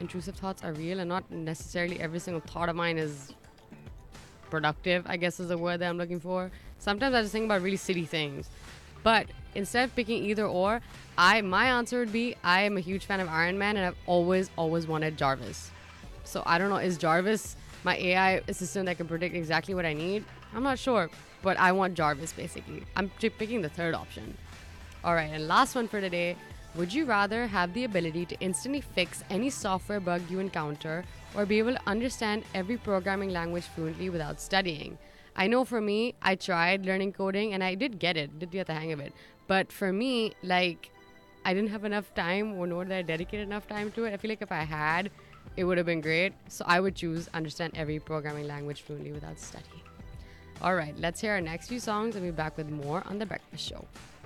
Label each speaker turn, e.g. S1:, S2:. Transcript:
S1: intrusive thoughts are real and not necessarily every single thought of mine is productive, I guess is the word that I'm looking for. Sometimes I just think about really silly things. But instead of picking either or, my answer would be I am a huge fan of Iron Man and I've always wanted Jarvis. So I don't know, is Jarvis my AI assistant that can predict exactly what I need? I'm not sure, but I want Jarvis basically. I'm picking the third option. All right, and last one for today. Would you rather have the ability to instantly fix any software bug you encounter or be able to understand every programming language fluently without studying? I know for me, I tried learning coding and I did get the hang of it. But for me, like, I didn't have enough time or nor did I dedicate enough time to it. I feel like if I had, it would have been great. So I would choose understand every programming language fluently without studying. All right, let's hear our next few songs and be back with more on The Breakfast Show.